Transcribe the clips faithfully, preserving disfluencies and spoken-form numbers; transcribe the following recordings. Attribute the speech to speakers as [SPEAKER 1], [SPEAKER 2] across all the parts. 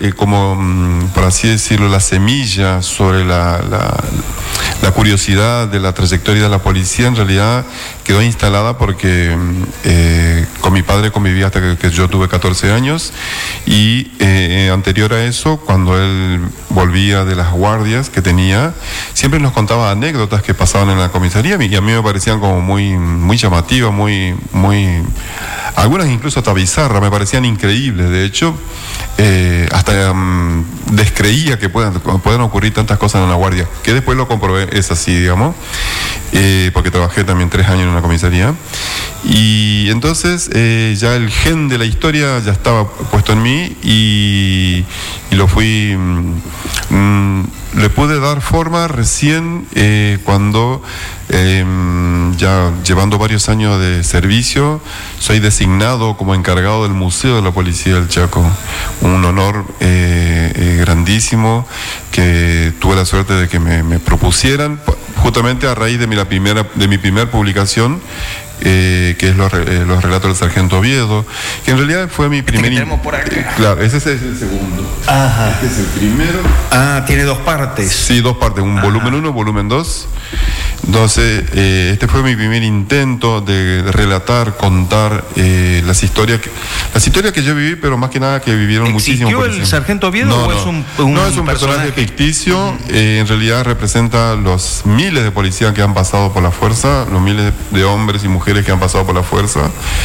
[SPEAKER 1] eh, como, por así decirlo, la semilla sobre la, la, la curiosidad de la trayectoria de la policía, en realidad quedó instalada porque eh, con mi padre conviví hasta que, que yo tuve catorce años, y eh, anterior a eso, cuando él volvía de las guardias que tenía, siempre nos contaba anécdotas que pasaban en la comisaría, y a mí me parecían como muy, muy llamativas, muy, muy, algunas incluso hasta bizarras, me parecían increíbles. De hecho, eh, hasta um, descreía que puedan, puedan ocurrir tantas cosas en la guardia, que después lo comprobé, es así, digamos, eh, porque trabajé también tres años en una comisaría, y entonces eh, ya el gen de la historia ya estaba puesto en mí, y, y lo fui, mm, le pude dar forma recién eh, cuando eh, ya llevando varios años de servicio, soy designado como encargado del Museo de la Policía del Chaco, un honor eh, eh, grandísimo que tuve la suerte de que me, me propusieran, justamente a raíz de mi, la primera, de mi primer publicación, Eh, que es los, eh, los relatos del sargento Oviedo, que en realidad fue mi primer...
[SPEAKER 2] Este que tenemos por acá.
[SPEAKER 1] Eh, claro, ese es el segundo.
[SPEAKER 2] Ajá.
[SPEAKER 1] Este es el primero.
[SPEAKER 2] Ah, tiene dos partes.
[SPEAKER 1] Sí, dos partes, un Ajá. volumen uno, volumen dos. Entonces, eh, este fue mi primer intento de, de relatar, contar eh, las historias que, las historias que yo viví, pero más que nada que vivieron muchísimo.
[SPEAKER 2] ¿Existió el sargento Oviedo
[SPEAKER 1] no,
[SPEAKER 2] o
[SPEAKER 1] no.
[SPEAKER 2] es un, un
[SPEAKER 1] No, es un personaje, personaje ficticio, uh-huh. eh, en realidad representa los miles de policías que han pasado por la fuerza, los miles de, de hombres y mujeres que han pasado por la fuerza,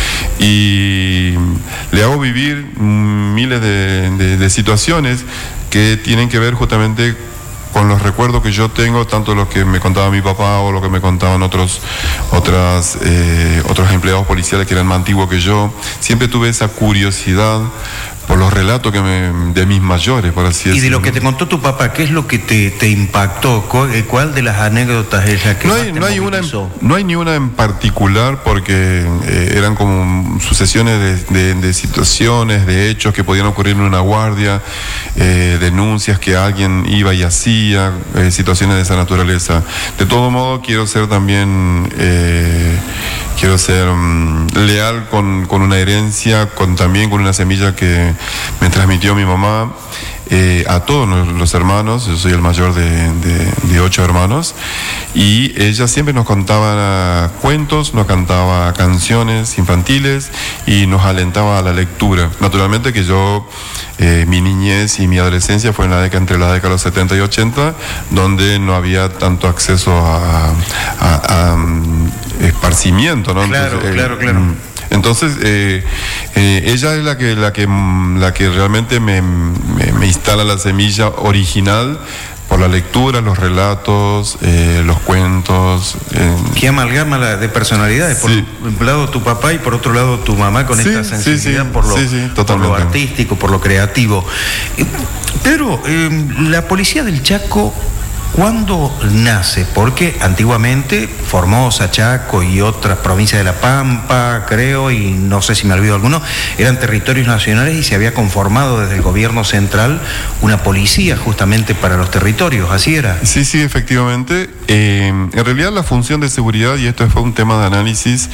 [SPEAKER 1] y le hago vivir miles de, de, de situaciones que tienen que ver justamente con los recuerdos que yo tengo, tanto los que me contaba mi papá o lo que me contaban otros, otras, eh, otros empleados policiales que eran más antiguos que yo. Siempre tuve esa curiosidad por los relatos que me, de mis mayores, por así decirlo.
[SPEAKER 2] Y de lo que te contó tu papá, ¿qué es lo que te, te impactó? ¿Cuál, ¿Cuál de las anécdotas es la que
[SPEAKER 1] no
[SPEAKER 2] más
[SPEAKER 1] hay,
[SPEAKER 2] te
[SPEAKER 1] no hay una,
[SPEAKER 2] movilizó?
[SPEAKER 1] No hay ni una en particular, porque eh, eran como sucesiones de, de, de situaciones, de hechos que podían ocurrir en una guardia, eh, denuncias que alguien iba y hacía, eh, situaciones de esa naturaleza. De todo modo, quiero ser también... Eh, quiero ser um, leal con, con una herencia, con también con una semilla que me transmitió mi mamá, eh, a todos los hermanos. Yo soy el mayor de, de, de ocho hermanos, y ella siempre nos contaba cuentos, nos cantaba canciones infantiles y nos alentaba a la lectura. Naturalmente que yo, eh, mi niñez y mi adolescencia fue en la década, entre la década de los setenta y ochenta, donde no había tanto acceso a, a, a um, esparcimiento, ¿no?
[SPEAKER 2] Claro,
[SPEAKER 1] Entonces,
[SPEAKER 2] claro,
[SPEAKER 1] eh,
[SPEAKER 2] claro.
[SPEAKER 1] Entonces, eh, eh, ella es la que, la que, la que realmente me, me, me instala la semilla original por la lectura, los relatos, eh, los cuentos. Eh.
[SPEAKER 2] Qué amalgama la de personalidades, por sí. un lado tu papá y por otro lado tu mamá, con sí, esta sensibilidad sí, sí, por, lo,
[SPEAKER 1] sí, sí,
[SPEAKER 2] por lo artístico, por lo creativo. Eh, Pedro, eh, la Policía del Chaco, ¿cuándo nace? Porque antiguamente Formosa, Chaco y otras provincias de La Pampa, creo, y no sé si me olvido alguno, eran territorios nacionales y se había conformado desde el gobierno central una policía justamente para los territorios, ¿así era?
[SPEAKER 1] Sí, sí, efectivamente. Eh, en realidad la función de seguridad, y esto fue un tema de análisis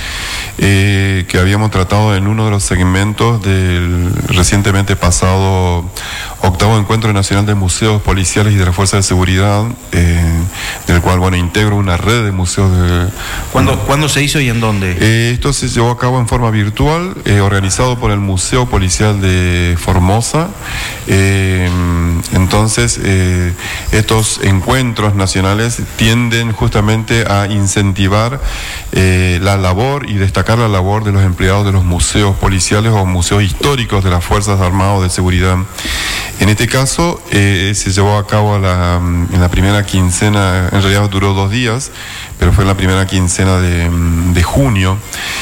[SPEAKER 1] eh, que habíamos tratado en uno de los segmentos del recientemente pasado octavo Encuentro Nacional de Museos Policiales y de la Fuerza de Seguridad, Eh, del cual, bueno, integro una red de museos de...
[SPEAKER 2] ¿Cuándo, ¿cuándo se hizo y en dónde?
[SPEAKER 1] Eh, esto se llevó a cabo en forma virtual, eh, organizado por el Museo Policial de Formosa. Eh, entonces, eh, estos encuentros nacionales tienden justamente a incentivar eh, la labor y destacar la labor de los empleados de los museos policiales o museos históricos de las Fuerzas Armadas de Seguridad. En este caso, eh, se llevó a cabo a la, en la primera quincena, en realidad duró dos días, pero fue en la primera quincena de, de junio,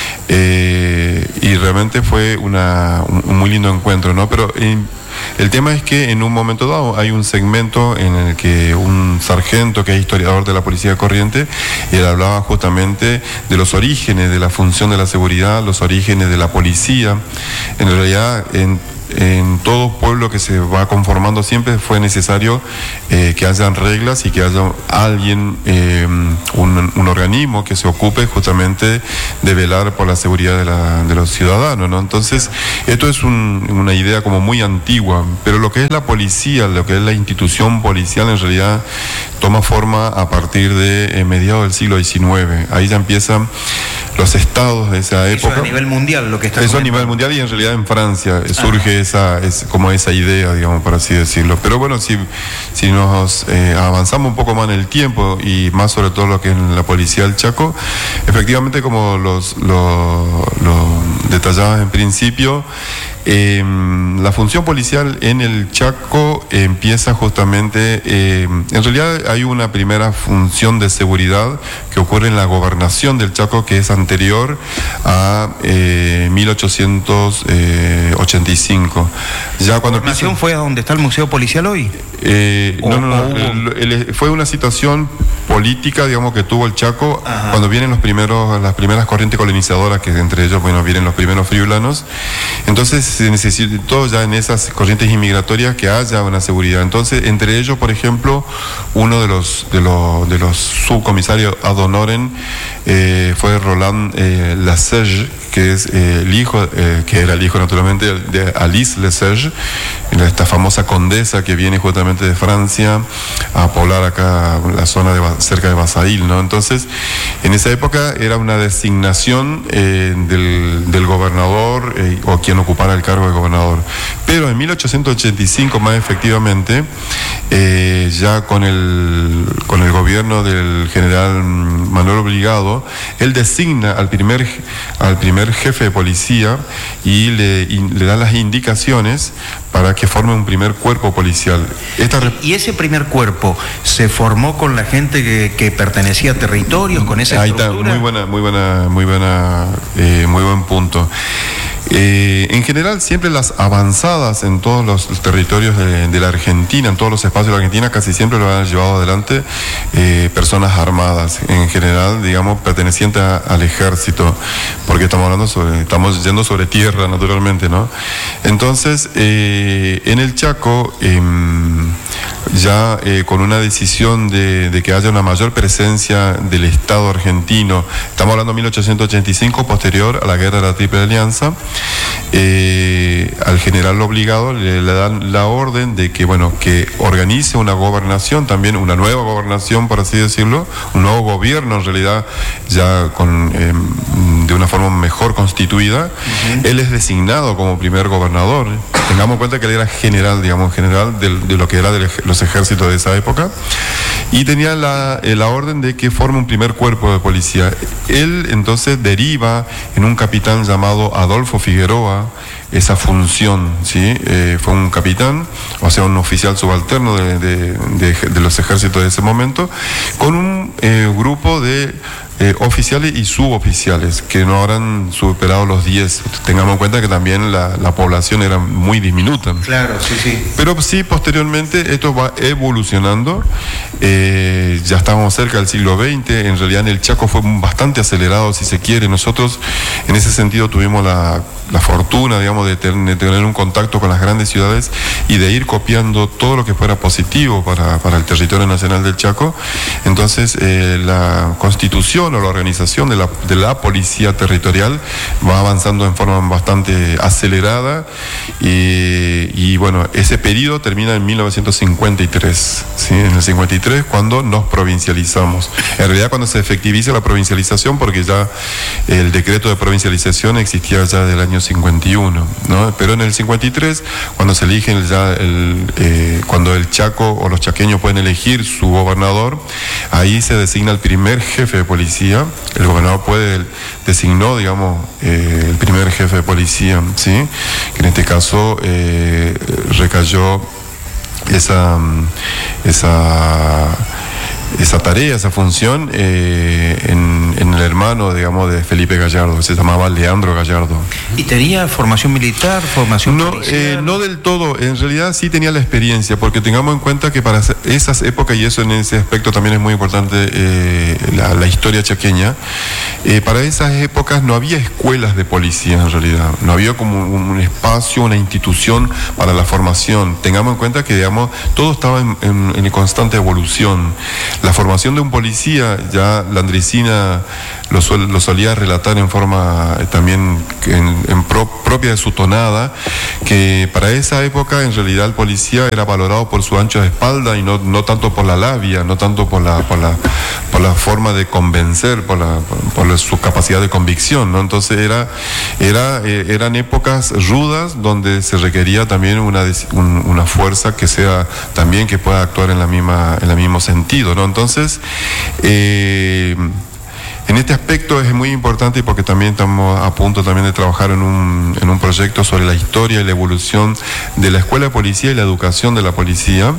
[SPEAKER 1] eh, y realmente fue una, un, un muy lindo encuentro, ¿no? Pero eh, el tema es que en un momento dado hay un segmento en el que un sargento que es historiador de la Policía de Corrientes, él hablaba justamente de los orígenes de la función de la seguridad, los orígenes de la policía. En realidad, en en todo pueblo que se va conformando siempre fue necesario eh, que hayan reglas y que haya alguien, eh, un, un organismo que se ocupe justamente de velar por la seguridad de, la, de los ciudadanos, ¿no? Entonces, esto es un, una idea como muy antigua, pero lo que es la policía, lo que es la institución policial en realidad toma forma a partir de eh, mediados del siglo diecinueve. Ahí ya empiezan los estados de esa época.
[SPEAKER 2] Eso a nivel mundial, lo que está
[SPEAKER 1] Eso a nivel mundial, y en realidad en Francia ah. surge esa, es, como esa idea, digamos, por así decirlo. Pero bueno, si, si nos eh, avanzamos un poco más en el tiempo y más sobre todo lo que es la policía del Chaco, efectivamente, como los, los, los detallabas en principio, Eh, la función policial en el Chaco eh, empieza justamente, eh, en realidad hay una primera función de seguridad que ocurre en la gobernación del Chaco, que es anterior a eh, mil ochocientos ochenta y cinco. Ya cuando
[SPEAKER 2] ¿La gobernación empieza, fue a donde está el Museo Policial hoy?
[SPEAKER 1] Eh, o, no, no, no, el, el, fue una situación política, digamos, que tuvo el Chaco. Ajá. Cuando vienen los primeros, las primeras corrientes colonizadoras, que entre ellos, bueno, vienen los primeros friulanos. Entonces se necesitó ya en esas corrientes inmigratorias que haya una seguridad. Entonces, entre ellos, por ejemplo, uno de los de los, de los subcomisarios ad honorem eh, fue Roland eh, Lesage, que es eh, el hijo, eh, que era el hijo naturalmente de Alice Lesage, esta famosa condesa que viene justamente de Francia a poblar acá la zona de, cerca de Basail, ¿no? Entonces, en esa época era una designación eh, del, del gobernador eh, o quien ocupara el cargo de gobernador. Pero en mil ochocientos ochenta y cinco, más efectivamente, eh, ya con el, con el gobierno del general Manuel Obligado, él designa al primer, al primer jefe de policía y le, y le da las indicaciones para que forme un primer cuerpo policial. Esta rep-
[SPEAKER 2] ¿Y ese primer cuerpo se formó con la gente que, que pertenecía a territorios, con esa
[SPEAKER 1] Ahí
[SPEAKER 2] estructura?
[SPEAKER 1] Está, muy buena, muy buena, muy buena, eh, muy buen punto. Eh, en general, siempre las avanzadas en todos los territorios de, de la Argentina, en todos los espacios de la Argentina, casi siempre lo han llevado adelante eh, personas armadas, en general, digamos, pertenecientes a, al ejército, porque estamos hablando sobre, estamos yendo sobre tierra, naturalmente, ¿no? Entonces, eh, en el Chaco, eh, ya eh, con una decisión de, de que haya una mayor presencia del Estado argentino, estamos hablando de mil ochocientos ochenta y cinco, posterior a la Guerra de la Triple Alianza, eh, al general Obligado le, le dan la orden de que, bueno, que organice una gobernación, también una nueva gobernación, por así decirlo, un nuevo gobierno en realidad, ya con eh, de una forma mejor constituida. Uh-huh. Él es designado como primer gobernador. Tengamos en cuenta que él era general, digamos, general de, de lo que era de los ejércitos de esa época, y tenía la, la orden de que forme un primer cuerpo de policía. Él entonces deriva en un capitán llamado Adolfo Figueroa esa función, ¿sí? Eh, fue un capitán, o sea, un oficial subalterno de, de, de, de los ejércitos de ese momento, con un eh, grupo de Eh, oficiales y suboficiales que no habrán superado los diez. Tengamos en cuenta que también la, la población era muy diminuta.
[SPEAKER 2] Claro, sí, sí.
[SPEAKER 1] Pero sí, posteriormente esto va evolucionando. Eh, ya estábamos cerca del siglo veinte. En realidad en el Chaco fue bastante acelerado, si se quiere. Nosotros en ese sentido tuvimos la, la fortuna, digamos, de, ter, de tener un contacto con las grandes ciudades y de ir copiando todo lo que fuera positivo para, para el territorio nacional del Chaco. Entonces eh, la Constitución o la organización de la, de la policía territorial va avanzando en forma bastante acelerada y, y bueno, ese periodo termina en mil novecientos cincuenta y tres, ¿sí? En el cincuenta y tres, cuando nos provincializamos. En realidad cuando se efectiviza la provincialización, porque ya el decreto de provincialización existía ya del año cincuenta y uno, ¿no? Pero en el cincuenta y tres, cuando se eligen ya el, eh, cuando el Chaco o los chaqueños pueden elegir su gobernador, ahí se designa el primer jefe de policía. El gobernador puede, designó, digamos, eh, el primer jefe de policía, ¿sí? Que en este caso eh, recayó esa, esa esa tarea, esa función eh, en, en el hermano, digamos, de Felipe Gallardo, se llamaba Leandro Gallardo.
[SPEAKER 2] ¿Y tenía formación militar, formación
[SPEAKER 1] no,
[SPEAKER 2] policial?
[SPEAKER 1] Eh, no del todo, en realidad sí tenía la experiencia, porque tengamos en cuenta que para esas épocas, y eso en ese aspecto también es muy importante, eh, la, la historia chaqueña, eh, para esas épocas no había escuelas de policía en realidad, no había como un espacio, una institución para la formación. Tengamos en cuenta que, digamos, todo estaba en, en, en constante evolución. La formación de un policía, ya Landricina lo, suel, lo solía relatar en forma eh, también en, en pro, propia de su tonada, que para esa época en realidad el policía era valorado por su ancho de espalda y no, no tanto por la labia, no tanto por la, por la, por la forma de convencer, por, la, por la, su capacidad de convicción, ¿no? Entonces era, era, eh, eran épocas rudas donde se requería también una, un, una fuerza que sea también que pueda actuar en la misma, en el mismo sentido, ¿no? Entonces, eh, en este aspecto es muy importante porque también estamos a punto también de trabajar en un, en un proyecto sobre la historia y la evolución de la escuela de policía y la educación de la policía.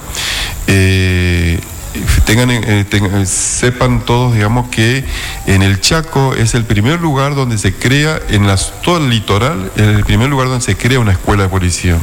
[SPEAKER 1] Eh, Tengan, eh, tengan, sepan todos, digamos, que en el Chaco es el primer lugar donde se crea, en las, todo el litoral, es el primer lugar donde se crea una escuela de policía.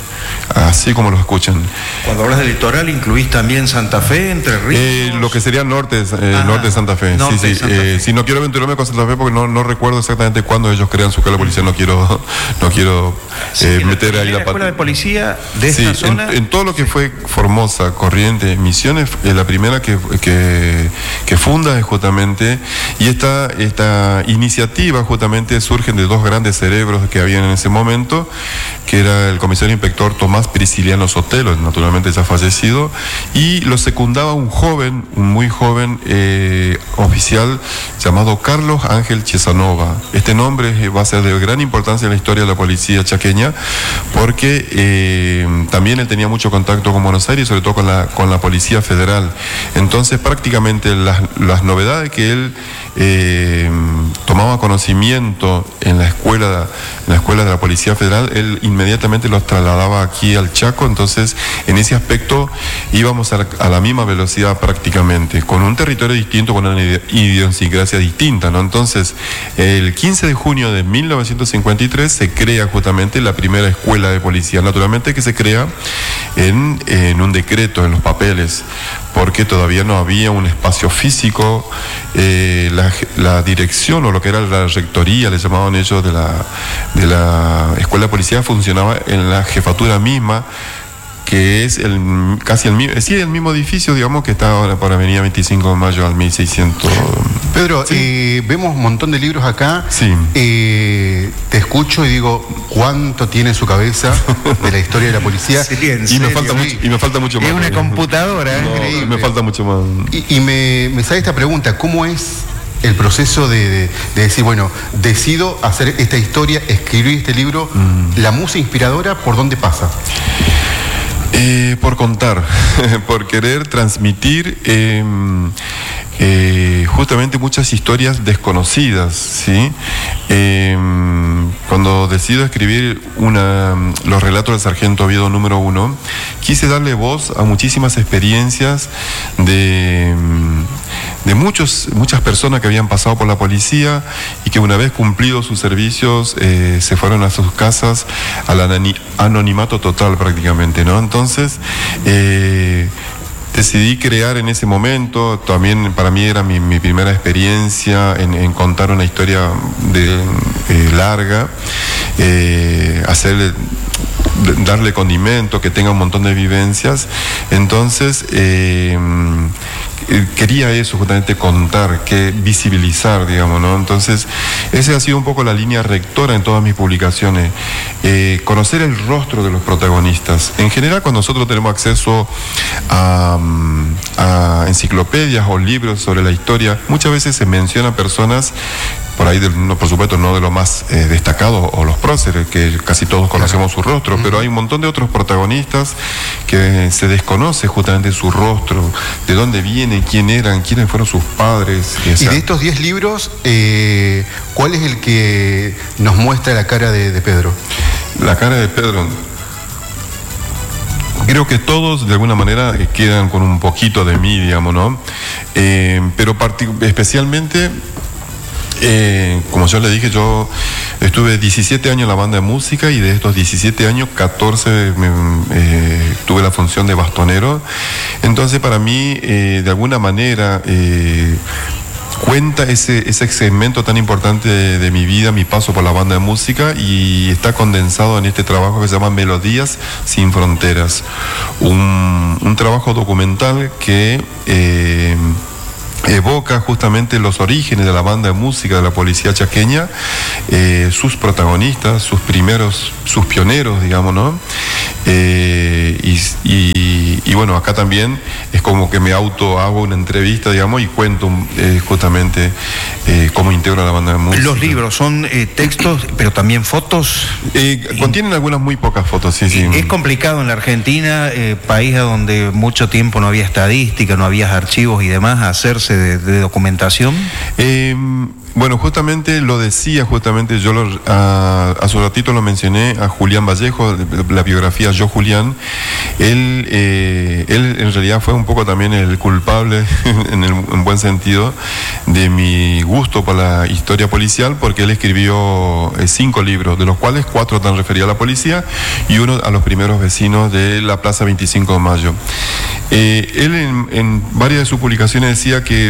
[SPEAKER 1] Así como lo escuchan.
[SPEAKER 2] Cuando hablas del litoral, ¿incluís también Santa Fe, Entre Ríos?
[SPEAKER 1] Eh, lo que sería norte, eh,
[SPEAKER 2] ah,
[SPEAKER 1] norte de Santa Fe.
[SPEAKER 2] Norte
[SPEAKER 1] sí, sí.
[SPEAKER 2] Santa
[SPEAKER 1] Eh,
[SPEAKER 2] Fe.
[SPEAKER 1] si no quiero aventurarme con Santa Fe porque no, no recuerdo exactamente cuándo ellos crean su escuela de policía, no quiero, no quiero
[SPEAKER 2] sí,
[SPEAKER 1] eh, meter
[SPEAKER 2] la
[SPEAKER 1] ahí la pata.
[SPEAKER 2] escuela de policía de
[SPEAKER 1] sí,
[SPEAKER 2] esta zona.
[SPEAKER 1] En, en todo lo que fue Formosa, Corrientes, Misiones, eh, la primera que, que, que funda es justamente, y esta, esta iniciativa justamente surge de dos grandes cerebros que habían en ese momento, que era el comisario inspector Tomás Prisciliano Sotelo, naturalmente ya fallecido, y lo secundaba un joven, un muy joven eh, oficial llamado Carlos Ángel Chesanova. Este nombre va a ser de gran importancia en la historia de la policía chaqueña, porque eh, también él tenía mucho contacto con Buenos Aires, sobre todo con la, con la Policía Federal. Entonces prácticamente las, las novedades que él eh, tomaba conocimiento en la escuela, en la escuela de la Policía Federal, él inmediatamente los trasladaba aquí al Chaco. Entonces en ese aspecto íbamos a la, a la misma velocidad prácticamente, con un territorio distinto, con una idiosincrasia distinta, ¿no? Entonces el quince de junio de mil novecientos cincuenta y tres se crea justamente la primera escuela de policía, naturalmente que se crea en, en un decreto, en los papeles, porque todavía no había un espacio físico. eh, la, la dirección o lo que era la rectoría, le llamaban ellos, de la, de la escuela de policía funcionaba en la jefatura misma, que es el, casi el mismo, sí, el mismo edificio, digamos, que está ahora por Avenida veinticinco de mayo al mil seiscientos.
[SPEAKER 3] Pedro,
[SPEAKER 1] ¿sí?
[SPEAKER 3] eh, vemos un montón de libros acá.
[SPEAKER 1] Sí.
[SPEAKER 3] Eh, te escucho y digo, ¿cuánto tiene en su cabeza de la historia de la policía?
[SPEAKER 2] Sí, en
[SPEAKER 1] Y
[SPEAKER 2] serio.
[SPEAKER 1] me, falta mucho, y me falta mucho más.
[SPEAKER 2] Es una
[SPEAKER 1] todavía.
[SPEAKER 2] computadora, ¿eh?
[SPEAKER 1] No,
[SPEAKER 3] Increíble.
[SPEAKER 1] me falta mucho más.
[SPEAKER 3] Y, y me, me sale esta pregunta, ¿cómo es el proceso de, de, de decir, bueno, decido hacer esta historia, escribir este libro, mm. la musa inspiradora, ¿por dónde pasa?
[SPEAKER 1] Eh, por contar, por querer transmitir eh, eh, justamente muchas historias desconocidas, ¿sí? Eh, cuando decido escribir una, los relatos del Sargento Oviedo número uno, quise darle voz a muchísimas experiencias de, de muchos, muchas personas que habían pasado por la policía y que una vez cumplidos sus servicios eh, se fueron a sus casas al anonimato total prácticamente, ¿no? Entonces, eh, decidí crear en ese momento, también para mí era mi, mi primera experiencia en, en contar una historia de, eh, larga, eh, hacerle, darle condimento, que tenga un montón de vivencias. Entonces, eh, quería eso, justamente contar, que visibilizar, digamos, ¿no? Entonces, esa ha sido un poco la línea rectora en todas mis publicaciones, eh, conocer el rostro de los protagonistas. En general, cuando nosotros tenemos acceso a, a enciclopedias o libros sobre la historia, muchas veces se mencionan personas por ahí, de, no, por supuesto, no de lo más eh, destacado, o los próceres, que casi todos conocemos su rostro, pero hay un montón de otros protagonistas que se desconoce justamente su rostro, de dónde vienen, quién eran, quiénes fueron sus padres.
[SPEAKER 3] Y, o sea, y de estos diez libros, eh, ¿cuál es el que nos muestra la cara de, de Pedro?
[SPEAKER 1] La cara de Pedro. Creo que todos de alguna manera eh, quedan con un poquito de mí, digamos, ¿no? Eh, pero especialmente, eh, como yo le dije, yo estuve diecisiete años en la banda de música y de estos diecisiete años, catorce me, eh, tuve la función de bastonero. Entonces para mí, eh, de alguna manera, eh, cuenta ese, ese segmento tan importante de, de mi vida, mi paso por la banda de música, y está condensado en este trabajo que se llama Melodías sin Fronteras, un, un trabajo documental que eh, evoca justamente los orígenes de la banda de música de la policía chaqueña, eh, sus protagonistas, sus primeros, sus pioneros, digamos, ¿no? Eh, y, y, y bueno, acá también es como que me auto hago una entrevista, digamos, y cuento eh, justamente eh, cómo integro la banda de música.
[SPEAKER 2] Los libros son eh, textos, pero también fotos.
[SPEAKER 1] Eh, contienen algunas muy pocas fotos, sí, sí.
[SPEAKER 2] Es complicado en la Argentina, eh, país donde mucho tiempo no había estadística, no había archivos y demás, hacerse de, de documentación.
[SPEAKER 1] Eh, Bueno, justamente lo decía, justamente yo lo, a, a su ratito lo mencioné a Julián Vallejo, la biografía Yo Julián. Él, eh, él en realidad fue un poco también el culpable, en, el, en buen sentido, de mi gusto por la historia policial, porque él escribió eh, cinco libros, de los cuales cuatro están referidos a la policía y uno a los primeros vecinos de la Plaza veinticinco de Mayo. Eh, él en, en varias de sus publicaciones decía que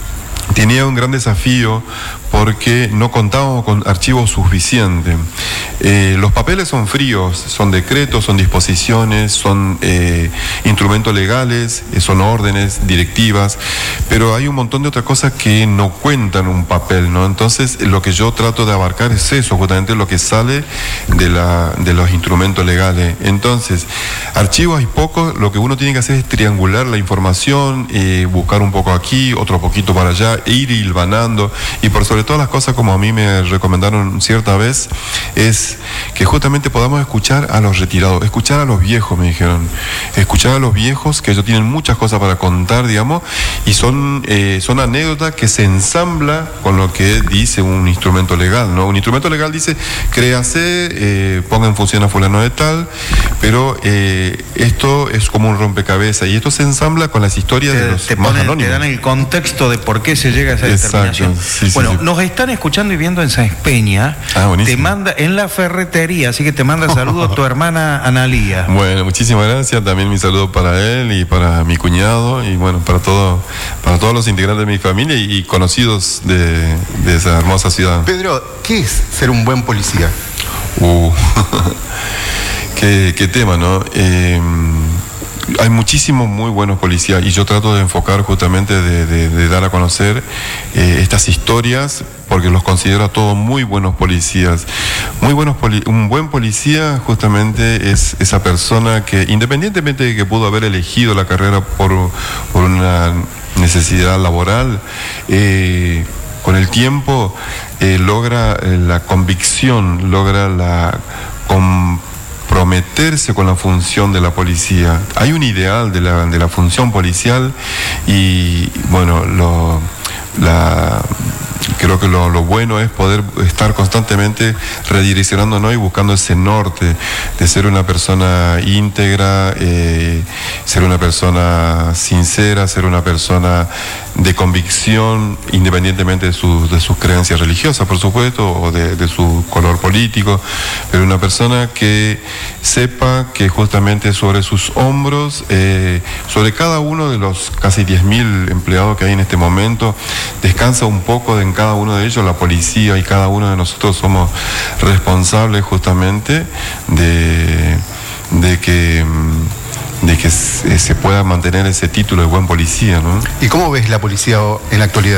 [SPEAKER 1] tenía un gran desafío porque no contábamos con archivos suficientes. Eh, los papeles son fríos, son decretos, son disposiciones, son eh, instrumentos legales, eh, son órdenes, directivas, pero hay un montón de otras cosas que no cuentan un papel, ¿no? Entonces, lo que yo trato de abarcar es eso, justamente lo que sale de, la, de los instrumentos legales. Entonces, archivos hay pocos, lo que uno tiene que hacer es triangular la información, eh, buscar un poco aquí, otro poquito para allá, e ir hilvanando, y por sobre todas las cosas, como a mí me recomendaron cierta vez, es que justamente podamos escuchar a los retirados, escuchar a los viejos, me dijeron, escuchar a los viejos, que ellos tienen muchas cosas para contar, digamos, y son, eh, son anécdotas que se ensambla con lo que dice un instrumento legal, ¿no? Un instrumento legal dice, créase, eh, ponga en función a fulano de tal, pero eh, esto es como un rompecabezas, y esto se ensambla con las historias
[SPEAKER 2] te,
[SPEAKER 1] de los
[SPEAKER 2] te
[SPEAKER 1] más
[SPEAKER 2] ponen,
[SPEAKER 1] anónimos.
[SPEAKER 2] Te dan el contexto de por qué se llega a esa
[SPEAKER 1] Exacto,
[SPEAKER 2] determinación.
[SPEAKER 1] sí, sí,
[SPEAKER 2] bueno,
[SPEAKER 1] sí.
[SPEAKER 2] nos están escuchando y viendo en Sáenz Peña.
[SPEAKER 1] Ah, buenísimo.
[SPEAKER 2] Te manda en la ferretería, así que te manda saludos tu hermana Analía.
[SPEAKER 1] Bueno, muchísimas gracias. También mi saludo para él y para mi cuñado y bueno, para todo, para todos los integrantes de mi familia y, y conocidos de, de esa hermosa ciudad.
[SPEAKER 3] Pedro, ¿qué es ser un buen policía?
[SPEAKER 1] Uh, qué, qué tema, ¿no? Eh, hay muchísimos muy buenos policías y yo trato de enfocar justamente de, de, de dar a conocer eh, estas historias porque los considero a todos muy buenos policías. Muy buenos poli un buen policía justamente es esa persona que, independientemente de que pudo haber elegido la carrera por, por una necesidad laboral, eh, con el tiempo eh, logra eh, la convicción, logra la comprometerse con la función de la policía. Hay un ideal de la, de la función policial y bueno, lo, la... creo que lo, lo bueno es poder estar constantemente redireccionándonos y buscando ese norte de ser una persona íntegra, eh, ser una persona sincera, ser una persona de convicción, independientemente de, su, de sus creencias religiosas, por supuesto, o de, de su color político, pero una persona que sepa que justamente sobre sus hombros, eh, sobre cada uno de los casi diez mil empleados que hay en este momento, descansa un poco de en cada uno de ellos la policía y cada uno de nosotros somos responsables justamente de, de que de que se, se pueda mantener ese título de buen policía, ¿no?
[SPEAKER 3] ¿Y cómo ves la policía en la actualidad?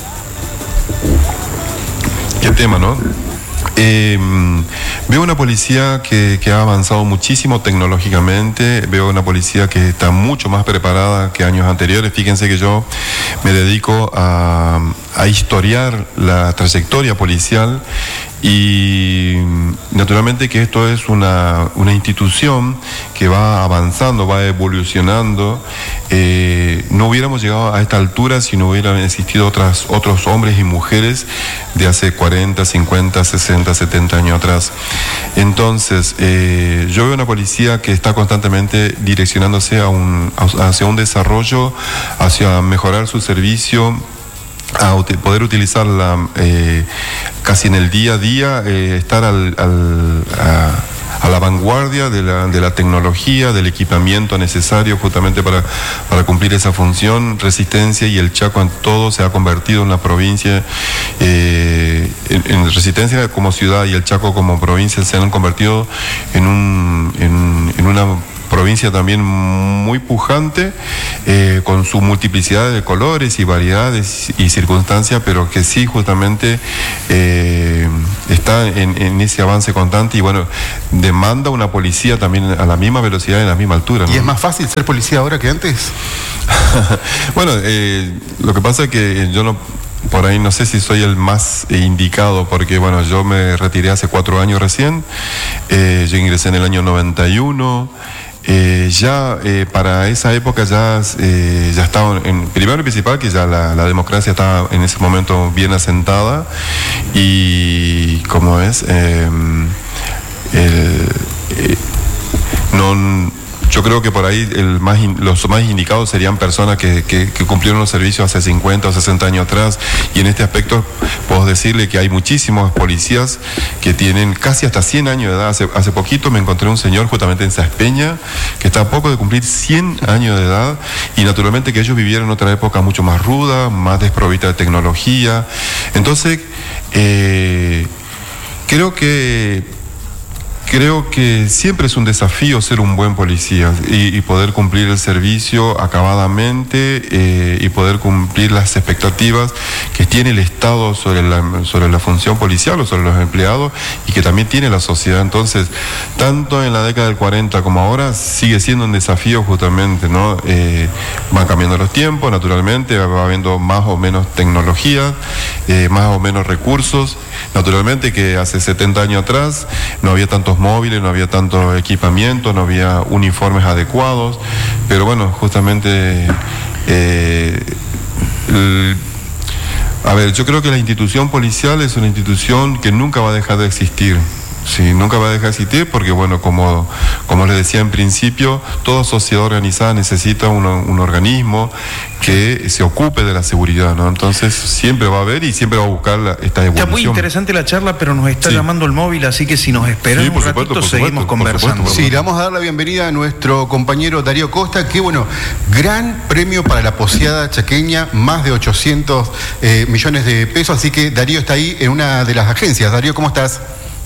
[SPEAKER 1] Qué tema, ¿no? Eh, veo una policía que, que ha avanzado muchísimo tecnológicamente, veo una policía que está mucho más preparada que años anteriores. Fíjense que yo me dedico a, a historiar la trayectoria policial y naturalmente que esto es una, una institución que va avanzando, va evolucionando. Eh, no hubiéramos llegado a esta altura si no hubieran existido otras, otros hombres y mujeres de hace cuarenta, cincuenta, sesenta, setenta años atrás. Entonces, eh, yo veo una policía que está constantemente direccionándose a un, hacia un desarrollo, hacia mejorar su servicio, a uti- poder utilizarla eh, casi en el día a día, eh, estar al, al, a, a la vanguardia de la, de la tecnología, del equipamiento necesario justamente para, para cumplir esa función. Resistencia y el Chaco en todo se ha convertido en la provincia, eh, en, en Resistencia como ciudad y el Chaco como provincia se han convertido en, un, en, en una provincia también muy pujante, eh, con su multiplicidad de colores y variedades y circunstancias, pero que sí justamente eh, está en, en ese avance constante y bueno, demanda una policía también a la misma velocidad y a la misma altura, ¿no?
[SPEAKER 3] ¿Y es más fácil ser policía ahora que antes?
[SPEAKER 1] Bueno, eh, lo que pasa es que yo no... Por ahí no sé si soy el más indicado porque, bueno, yo me retiré hace cuatro años recién, eh, yo ingresé en el año noventa y uno, eh, ya eh, para esa época ya, eh, ya estaba, en, primero y principal que ya la, la democracia estaba en ese momento bien asentada y, ¿cómo es? Eh, el, eh, no... Yo creo que por ahí el más in, los más indicados serían personas que, que, que cumplieron los servicios hace cincuenta o sesenta años atrás y en este aspecto puedo decirle que hay muchísimos policías que tienen casi hasta cien años de edad. Hace, hace poquito me encontré un señor justamente en Saspeña que está a poco de cumplir cien años de edad y naturalmente que ellos vivieron en otra época mucho más ruda, más desprovista de tecnología. Entonces, eh, creo que Creo que siempre es un desafío ser un buen policía y, y poder cumplir el servicio acabadamente eh, y poder cumplir las expectativas que tiene el Estado sobre la, sobre la función policial o sobre los empleados y que también tiene la sociedad. Entonces, tanto en la década del cuarenta como ahora sigue siendo un desafío justamente, ¿no? Eh, van cambiando los tiempos, naturalmente, va habiendo más o menos tecnología, eh, más o menos recursos. Naturalmente que hace setenta años atrás no había tantos móviles, no había tanto equipamiento, no había uniformes adecuados, pero bueno, justamente eh, el, a ver, yo creo que la institución policial es una institución que nunca va a dejar de existir. Sí, nunca va a dejar de existir porque, bueno, como, como les decía en principio, toda sociedad organizada necesita un, un organismo que se ocupe de la seguridad, ¿no? Entonces siempre va a haber y siempre va a buscar la, esta evolución.
[SPEAKER 2] Está muy interesante la charla, pero nos está sí. llamando el móvil, así que si nos esperan sí, un ratito supuesto, seguimos supuesto, conversando.
[SPEAKER 3] Por supuesto, sí, le vamos a dar la bienvenida a nuestro compañero Darío Costa, que bueno, gran premio para la poseada chaqueña, más de ochocientos eh, millones de pesos, así que Darío está ahí en una de las agencias. Darío, ¿cómo estás?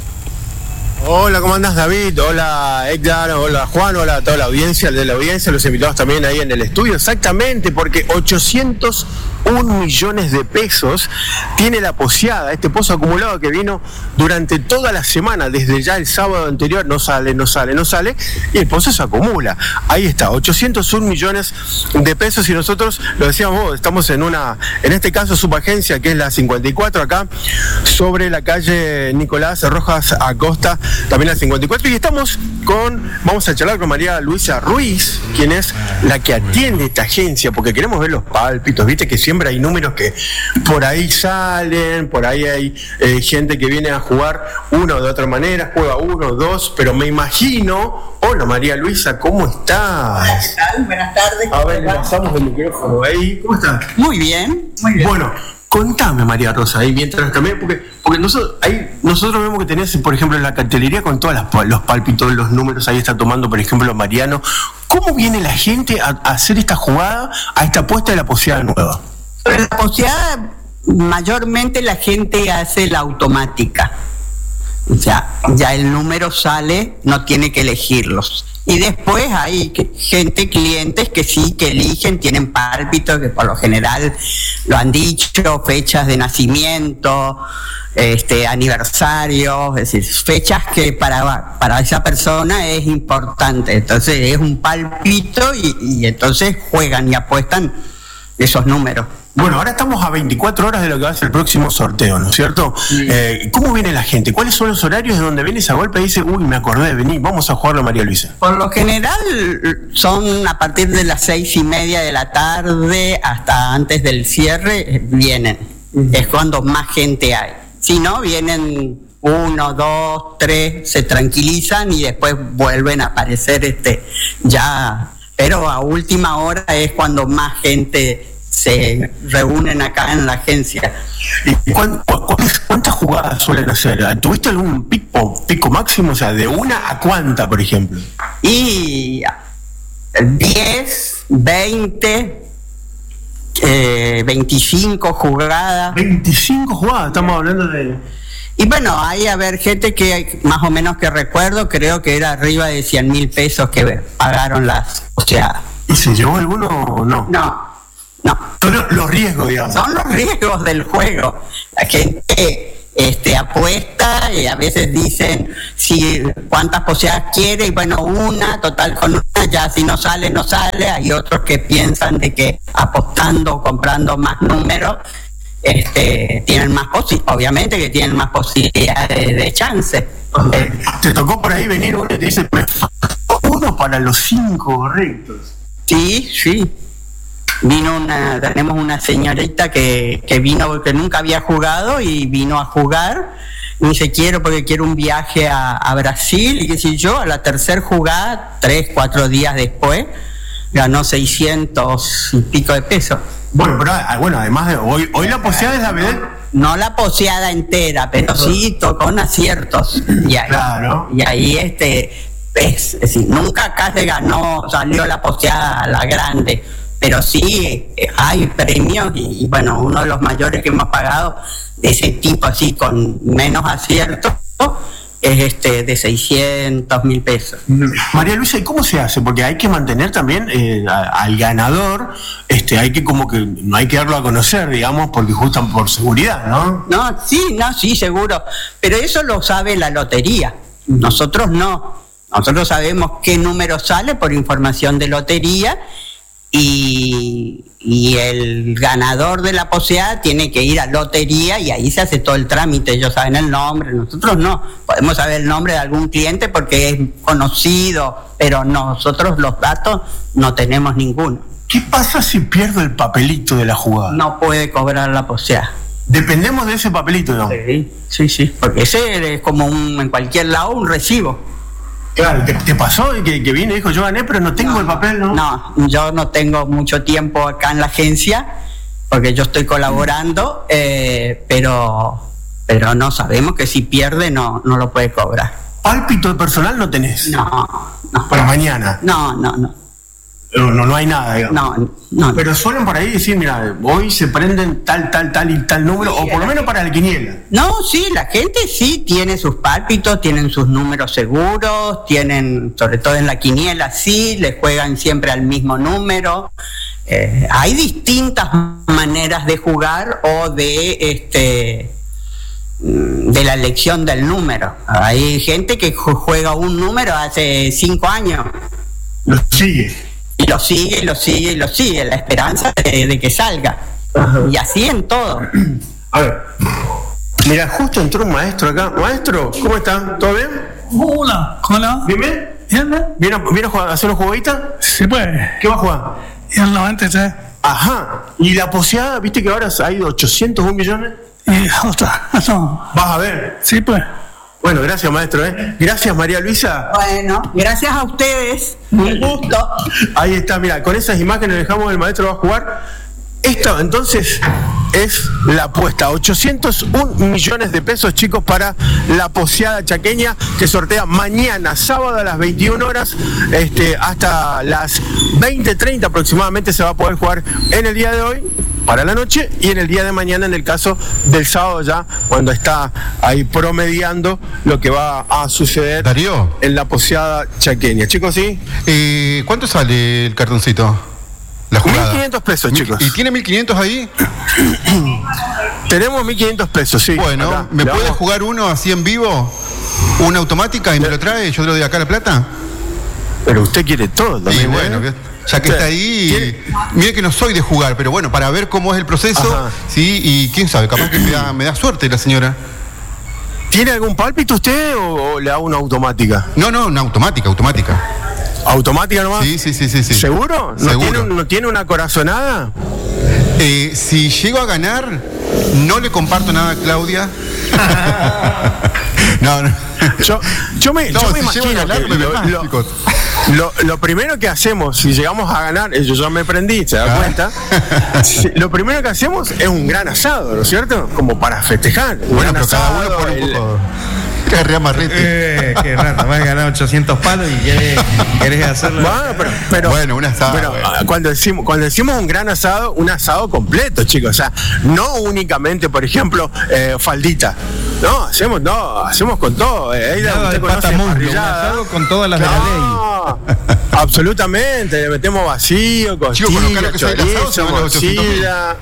[SPEAKER 4] Hola, ¿cómo andás, David? Hola, Edgar, hola, Juan, hola a toda la audiencia, el de la audiencia, los invitados también ahí en el estudio. Exactamente, porque ochocientos un millones de pesos tiene la poseada, este pozo acumulado que vino durante toda la semana, desde ya el sábado anterior, no sale, no sale, no sale, y el pozo se acumula. Ahí está, ochocientos un millones de pesos y nosotros, lo decíamos vos, estamos en una, en este caso subagencia, que es la cincuenta y cuatro acá, sobre la calle Nicolás Rojas Acosta, también la cincuenta y cuatro, y estamos con, vamos a charlar con María Luisa Ruiz, quien es la que atiende esta agencia, porque queremos ver los pálpitos, viste que siempre hay números que por ahí salen, por ahí hay eh, gente que viene a jugar una o de otra manera, juega uno, dos, pero me imagino, hola María Luisa, ¿cómo estás?
[SPEAKER 5] Hola, ¿qué tal? Buenas tardes.
[SPEAKER 4] A ver, le pasamos el micrófono ahí, ¿cómo estás?
[SPEAKER 5] Muy bien, muy bien.
[SPEAKER 4] Bueno, contame, María Rosa, ahí mientras también, porque, porque nosotros, ahí, nosotros vemos que tenés, por ejemplo, en la cartelería con todos los pálpitos, los números, ahí está tomando, por ejemplo, Mariano. ¿Cómo viene la gente a, a hacer esta jugada, a esta apuesta de la poseada nueva?
[SPEAKER 5] Sobre la poseada, mayormente la gente hace la automática. O sea, ya el número sale, no tiene que elegirlos. Y después hay gente, clientes que sí, que eligen, tienen pálpitos, que por lo general lo han dicho, fechas de nacimiento, este, aniversarios, es decir, fechas que para, para esa persona es importante. Entonces es un pálpito y, y entonces juegan y apuestan esos números.
[SPEAKER 4] Bueno, ahora estamos a veinticuatro horas de lo que va a ser el próximo sorteo, ¿no es cierto? Sí. Eh, ¿Cómo viene la gente? ¿Cuáles son los horarios de donde vienes a golpe y dice, uy, me acordé de venir, vamos a jugarlo, María Luisa?
[SPEAKER 5] Por lo general son a partir de las seis y media de la tarde hasta antes del cierre, vienen. Uh-huh. Es cuando más gente hay. Si no, vienen uno, dos, tres, se tranquilizan y después vuelven a aparecer este ya. Pero a última hora es cuando más gente se reúnen acá en la agencia.
[SPEAKER 4] ¿Y cuántas jugadas suelen hacer? ¿Tuviste algún pico, pico máximo? O sea, ¿de una a cuánta, por ejemplo?
[SPEAKER 5] Y diez, veinte, eh, veinticinco jugadas.
[SPEAKER 4] veinticinco jugadas, estamos hablando de...
[SPEAKER 5] Y bueno, hay a ver gente que más o menos que recuerdo, creo que era arriba de cien mil pesos que pagaron las... O sea...
[SPEAKER 4] ¿Y se llevó alguno o no?
[SPEAKER 5] No. No.
[SPEAKER 4] Son los riesgos, digamos.
[SPEAKER 5] Son los riesgos del juego. La gente este, apuesta y a veces dicen si cuántas poseadas quiere y bueno, una, total con una, ya si no sale, no sale. Hay otros que piensan de que apostando o comprando más números este, tienen más posibilidades, obviamente que tienen más posibilidades de, de chance.
[SPEAKER 4] Eh, Te tocó por ahí venir uno y te dice, me faltó uno para los cinco correctos.
[SPEAKER 5] Sí, sí. Vino una, tenemos una señorita que, que vino, que nunca había jugado y vino a jugar. Y dice, quiero porque quiero un viaje a, a Brasil. Y qué sé yo, a la tercera jugada, tres, cuatro días después, ganó seiscientos y pico de pesos.
[SPEAKER 4] Bueno, pero bueno, además de hoy, hoy la poseada es la verdad.
[SPEAKER 5] No la poseada entera, pero sí con aciertos. Y ahí,
[SPEAKER 4] claro.
[SPEAKER 5] Y ahí este, es, es decir, nunca acá se ganó, salió la poseada a la grande. Pero sí hay premios y, y bueno, uno de los mayores que hemos pagado de ese tipo así con menos aciertos es este de seiscientos mil pesos.
[SPEAKER 4] María Luisa, ¿y cómo se hace? Porque hay que mantener también eh, a, al ganador, este, hay que como que no hay que darlo a conocer, digamos, porque justan por seguridad, ¿no?
[SPEAKER 5] No, sí, no, sí, seguro. Pero eso lo sabe la lotería. Nosotros no. Nosotros sabemos qué número sale por información de lotería. Y, y el ganador de la poseada tiene que ir a lotería y ahí se hace todo el trámite, ellos saben el nombre, nosotros no, podemos saber el nombre de algún cliente porque es conocido, pero nosotros los datos no tenemos ninguno.
[SPEAKER 4] ¿Qué pasa si pierdo el papelito de la jugada?
[SPEAKER 5] No puede cobrar la poseada.
[SPEAKER 4] Dependemos de ese papelito, ¿no?
[SPEAKER 5] Sí, sí, sí, porque ese es como un, en cualquier lado un recibo.
[SPEAKER 4] Claro, ¿te, te pasó que, que vine y dijo yo gané pero no tengo no, el papel, no?
[SPEAKER 5] No, yo no tengo mucho tiempo acá en la agencia porque yo estoy colaborando, eh, pero pero no sabemos que si pierde no no lo puede cobrar.
[SPEAKER 4] ¿Pálpito de personal no tenés?
[SPEAKER 5] No, no.
[SPEAKER 4] ¿Para mañana?
[SPEAKER 5] No, no, no.
[SPEAKER 4] No, no, no hay nada, digamos.
[SPEAKER 5] No, no.
[SPEAKER 4] Pero suelen por ahí decir, mira, hoy se prenden tal, tal, tal y tal número, sí, o por lo menos para la quiniela.
[SPEAKER 5] No, sí, la gente sí tiene sus pálpitos, tienen sus números seguros, tienen, sobre todo en la quiniela, sí, le juegan siempre al mismo número. Eh, hay distintas maneras de jugar o de este de la elección del número. Hay gente que juega un número hace cinco años.
[SPEAKER 4] Lo sigue.
[SPEAKER 5] Y lo sigue, y lo sigue, y lo sigue, la esperanza de, de que salga. Ajá. Y así en todo.
[SPEAKER 4] A ver, mira, justo entró un maestro acá. Maestro, ¿cómo está? ¿Todo bien?
[SPEAKER 6] Hola, hola.
[SPEAKER 4] ¿Bien, bien?
[SPEAKER 6] Bien, bien.
[SPEAKER 4] ¿Viene, ¿Viene a, jugar, a hacer una jugadita?
[SPEAKER 6] Sí, pues.
[SPEAKER 4] ¿Qué va a jugar?
[SPEAKER 6] Y el noventa y tres.
[SPEAKER 4] Ajá. ¿Y la poseada, viste que ahora ha ido ochocientos un millones?
[SPEAKER 6] Y otra, no.
[SPEAKER 4] ¿Vas a ver?
[SPEAKER 6] Sí, pues.
[SPEAKER 4] Bueno, gracias, maestro, ¿eh? Gracias, María Luisa.
[SPEAKER 5] Bueno, gracias a ustedes. Un gusto.
[SPEAKER 4] Ahí está, mira, con esas imágenes dejamos el maestro va a jugar. Esto, entonces, es la apuesta. ochocientos un millones de pesos, chicos, para la poseada chaqueña que sortea mañana, sábado a las veintiuna horas, este, hasta las veinte treinta aproximadamente se va a poder jugar en el día de hoy, para la noche, y en el día de mañana en el caso del sábado ya, cuando está ahí promediando lo que va a suceder
[SPEAKER 3] Darío,
[SPEAKER 4] en la poseada chaqueña. Chicos, ¿sí?
[SPEAKER 3] Eh, ¿Cuánto sale el cartoncito? La jugada.
[SPEAKER 4] mil quinientos pesos, chicos.
[SPEAKER 3] ¿Y tiene mil quinientos ahí?
[SPEAKER 4] Tenemos mil quinientos pesos, sí.
[SPEAKER 3] Bueno, acá. ¿Me puede vamos. jugar uno así en vivo? ¿Una automática y me lo trae? ¿Yo te lo doy acá la plata?
[SPEAKER 4] Pero usted quiere todo también.
[SPEAKER 3] Y bueno,
[SPEAKER 4] ¿eh?
[SPEAKER 3] ya que
[SPEAKER 4] Sí.
[SPEAKER 3] está ahí,
[SPEAKER 4] ¿Quiere-
[SPEAKER 3] mire que no soy de jugar, pero bueno, para ver cómo es el proceso,
[SPEAKER 4] Ajá.
[SPEAKER 3] sí, y quién sabe, capaz que me da, me da suerte la señora.
[SPEAKER 4] ¿Tiene algún pálpito usted o, o le hago una automática?
[SPEAKER 3] No, no, una automática, automática.
[SPEAKER 4] ¿Automática nomás?
[SPEAKER 3] Sí, sí, sí, sí, sí.
[SPEAKER 4] ¿Seguro? ¿No,
[SPEAKER 3] Seguro.
[SPEAKER 4] Tiene, ¿No tiene una corazonada?
[SPEAKER 3] Eh, si llego a ganar, no le comparto nada a Claudia. no, no.
[SPEAKER 4] Yo, yo me,
[SPEAKER 3] No,
[SPEAKER 4] yo me
[SPEAKER 3] si llego a
[SPEAKER 4] imagino
[SPEAKER 3] ganar,
[SPEAKER 4] que
[SPEAKER 3] me
[SPEAKER 4] lo,
[SPEAKER 3] más,
[SPEAKER 4] lo-
[SPEAKER 3] chicos.
[SPEAKER 4] lo- lo primero que hacemos, si llegamos a ganar, eh, yo ya me prendí, ¿se da
[SPEAKER 3] Ah.
[SPEAKER 4] cuenta? Si- lo primero que hacemos es un gran asado, ¿no es cierto? Como para festejar. Un
[SPEAKER 3] Bueno,
[SPEAKER 4] gran
[SPEAKER 3] pero cada uno
[SPEAKER 4] asado,
[SPEAKER 3] pone un
[SPEAKER 4] el-
[SPEAKER 3] poco. Carrea marrete.
[SPEAKER 7] Eh, qué raro, vas a ganar ochocientos palos y querés, querés hacerlo.
[SPEAKER 4] Bueno, pero, pero-
[SPEAKER 3] Bueno, un asado,
[SPEAKER 4] pero,
[SPEAKER 3] bueno.
[SPEAKER 4] ah, cuando decimos, cuando decimos un gran asado, un asado completo, chicos. O sea, no únicamente, por ejemplo, eh, faldita. No, hacemos, no, hacemos con todo. Eh, Aida,
[SPEAKER 7] Nada
[SPEAKER 4] usted
[SPEAKER 7] de
[SPEAKER 4] conoce
[SPEAKER 7] pata muslo, un
[SPEAKER 4] parrillada.
[SPEAKER 7] asado con todas las de la
[SPEAKER 4] No, absolutamente, le metemos vacío,
[SPEAKER 3] Chicos, con lo caro
[SPEAKER 4] costilla,
[SPEAKER 3] que sale el asado, se
[SPEAKER 4] chorizo,
[SPEAKER 3] van los ochocientos mil.
[SPEAKER 4] morcilla.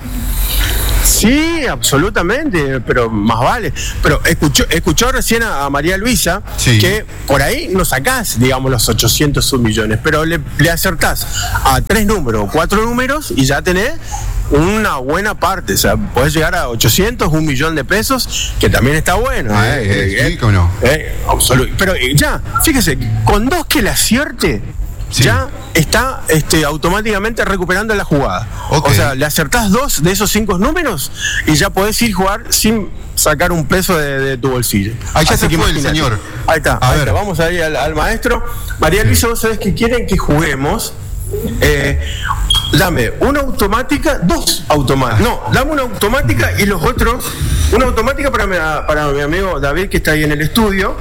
[SPEAKER 4] Sí, absolutamente, pero más vale. Pero escuchó, escuchó recién a, a María Luisa
[SPEAKER 3] Sí.
[SPEAKER 4] que por ahí no sacás, digamos, los ochocientos un millones, pero le, le acertás a tres números, cuatro números y ya tenés una buena parte. O sea, podés llegar a ochocientos, un millón de pesos, que también está bueno.
[SPEAKER 3] Ah,
[SPEAKER 4] ¿eh?
[SPEAKER 3] eh,
[SPEAKER 4] Eh,
[SPEAKER 3] sí, cómo no.
[SPEAKER 4] eh, absolu- Pero eh, ya, fíjese, con dos que le acierte,
[SPEAKER 3] Sí.
[SPEAKER 4] ya está este, automáticamente recuperando la jugada.
[SPEAKER 3] Ok.
[SPEAKER 4] O sea, le acertás dos de esos cinco números y ya podés ir a jugar sin sacar un peso de, de tu bolsillo.
[SPEAKER 3] Ahí ya
[SPEAKER 4] Así
[SPEAKER 3] se
[SPEAKER 4] que
[SPEAKER 3] fue el
[SPEAKER 4] imagínate.
[SPEAKER 3] señor.
[SPEAKER 4] Ahí está,
[SPEAKER 3] A
[SPEAKER 4] ahí
[SPEAKER 3] ver.
[SPEAKER 4] está. Vamos ahí al, al maestro. María Luisa, vos sabés que quieren que juguemos. Eh, dame una automática, dos automáticas. No, dame una automática y los otros. Una automática para mi, para mi amigo David, que está ahí en el estudio.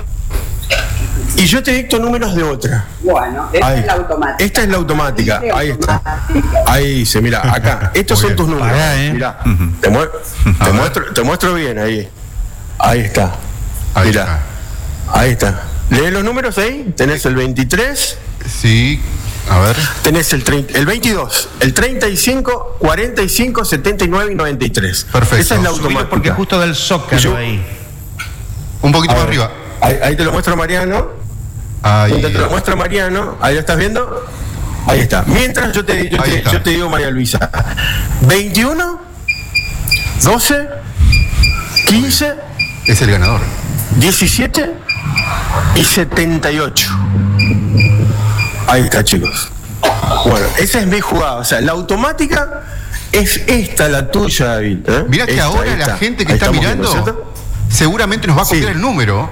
[SPEAKER 4] Y yo te dicto números de otra.
[SPEAKER 5] Bueno, esta
[SPEAKER 4] Ahí.
[SPEAKER 5] es la automática.
[SPEAKER 4] Esta es la automática. Ahí está. Ahí dice, mira, acá. Estos son
[SPEAKER 3] Muy
[SPEAKER 4] tus
[SPEAKER 3] bien.
[SPEAKER 4] números.
[SPEAKER 7] Pará, ¿eh?
[SPEAKER 4] Mirá, te, mue- te muestro, te muestro bien ahí. Ahí está.
[SPEAKER 3] Ahí
[SPEAKER 4] Mirá.
[SPEAKER 3] está.
[SPEAKER 4] Ahí está. Lee los números ahí. Tenés el veintitrés,
[SPEAKER 3] Sí, a ver.
[SPEAKER 4] tenés el, treinta, el veintidós, el treinta y cinco, cuarenta y cinco, setenta y nueve y noventa y tres.
[SPEAKER 3] Perfecto.
[SPEAKER 4] Esa es la
[SPEAKER 7] Subilo
[SPEAKER 4] automática.
[SPEAKER 7] porque justo del zócalo
[SPEAKER 4] Yo-
[SPEAKER 7] ahí.
[SPEAKER 3] Un poquito
[SPEAKER 4] A
[SPEAKER 3] más
[SPEAKER 4] ver,
[SPEAKER 3] arriba.
[SPEAKER 4] Ahí, ahí te lo muestro Mariano.
[SPEAKER 3] Ahí.
[SPEAKER 4] Te lo muestra Mariano, ahí lo estás viendo. Ahí está. Mientras yo te, yo
[SPEAKER 3] Ahí
[SPEAKER 4] te,
[SPEAKER 3] está.
[SPEAKER 4] yo te digo, María Luisa, veintiuno, doce, quince,
[SPEAKER 3] Es el ganador.
[SPEAKER 4] diecisiete y setenta y ocho. Ahí está, chicos. Bueno, esa es mi jugada. O sea, la automática es esta la tuya, David. ¿eh?
[SPEAKER 3] Mirá que
[SPEAKER 4] Esta,
[SPEAKER 3] ahora
[SPEAKER 4] esta.
[SPEAKER 3] la gente que
[SPEAKER 4] Ahí
[SPEAKER 3] está
[SPEAKER 4] estamos
[SPEAKER 3] mirando
[SPEAKER 4] viendo, ¿cierto?
[SPEAKER 3] seguramente nos va a copiar
[SPEAKER 4] Sí.
[SPEAKER 3] el número.